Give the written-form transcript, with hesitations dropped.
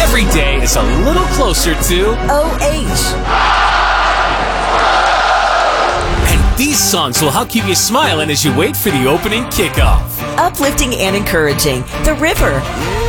every day is a little closer to OH. And these songs will help keep you smiling as you wait for the opening kickoff. Uplifting and encouraging. The River.